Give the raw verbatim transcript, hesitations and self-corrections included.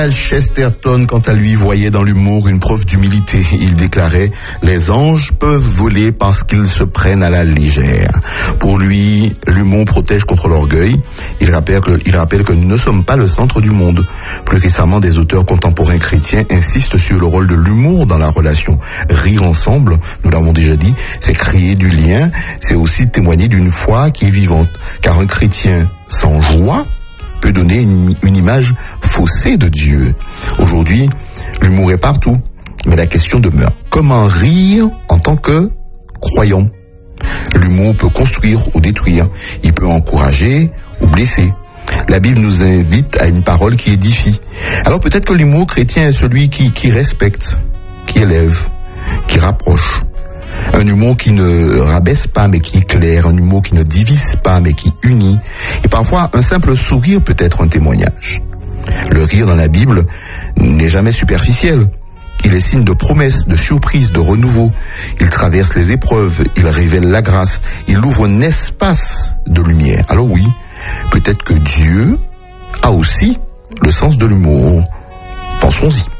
Chesterton, quant à lui, voyait dans l'humour une preuve d'humilité. Il déclarait « Les anges peuvent voler parce qu'ils se prennent à la légère ». Pour lui, l'humour protège contre l'orgueil. Il rappelle, que, il rappelle que nous ne sommes pas le centre du monde. Plus récemment, des auteurs contemporains chrétiens insistent sur le rôle de l'humour dans la relation. Rire ensemble, nous l'avons déjà dit, c'est créer du lien, c'est aussi témoigner d'une foi qui est vivante. Car un chrétien sans joie peut donner une, une image faussée de Dieu. Aujourd'hui, l'humour est partout, mais la question demeure. Comment rire en tant que croyant? L'humour peut construire ou détruire. Il peut encourager ou blesser. La Bible nous invite à une parole qui édifie. Alors peut-être que l'humour chrétien est celui qui, qui respecte, qui élève, qui rapproche. Un humour qui ne rabaisse pas mais qui éclaire, un humour qui ne divise pas mais qui unit. Et parfois, un simple sourire peut être un témoignage. Le rire dans la Bible n'est jamais superficiel. Il est signe de promesse, de surprise, de renouveau. Il traverse les épreuves, il révèle la grâce, il ouvre un espace de lumière. Alors oui, peut-être que Dieu a aussi le sens de l'humour. Pensons-y.